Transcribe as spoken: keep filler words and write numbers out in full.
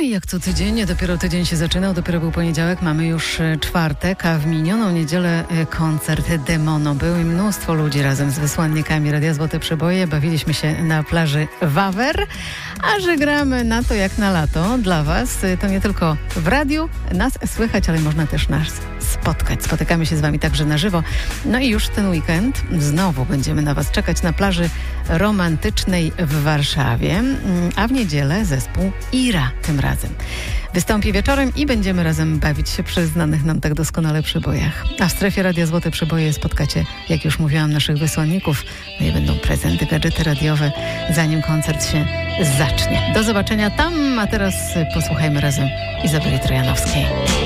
i jak co tydzień, dopiero tydzień się zaczynał, dopiero był poniedziałek, mamy już czwartek, a w minioną niedzielę koncert Demono. Było i mnóstwo ludzi razem z wysłannikami Radia Złote Przeboje. Bawiliśmy się na plaży Wawer, a że gramy na to jak na lato dla Was, to nie tylko w radiu nas słychać, ale można też nas spotkać. Spotykamy się z Wami także na żywo. No i już ten weekend znowu będziemy na Was czekać na plaży romantycznej w Warszawie, a w niedzielę zespół Ira tym razem wystąpi wieczorem i będziemy razem bawić się przy znanych nam tak doskonale przebojach. A w strefie Radia Złote Przeboje spotkacie, jak już mówiłam, naszych wysłanników. No i będą prezenty, gadżety radiowe, zanim koncert się zacznie. Do zobaczenia tam, a teraz posłuchajmy razem Izabeli Trojanowskiej.